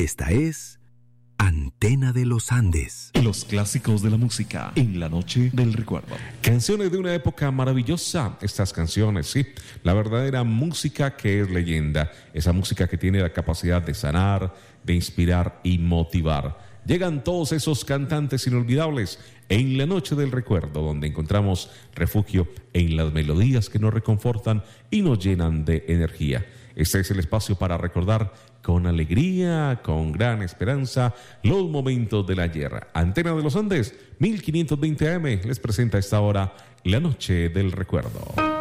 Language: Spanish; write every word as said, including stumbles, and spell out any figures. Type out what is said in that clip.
Esta es Antena de los Andes. Los clásicos de la música en la noche del recuerdo. Canciones de una época maravillosa. Estas canciones, sí. La verdadera música que es leyenda. Esa música que tiene la capacidad de sanar, de inspirar y motivar. Llegan todos esos cantantes inolvidables en la noche del recuerdo, donde encontramos refugio en las melodías que nos reconfortan y nos llenan de energía. Este es el espacio para recordar con alegría, con gran esperanza, los momentos del ayer. Antena de los Andes, mil quinientos veinte A M, les presenta a esta hora la noche del recuerdo.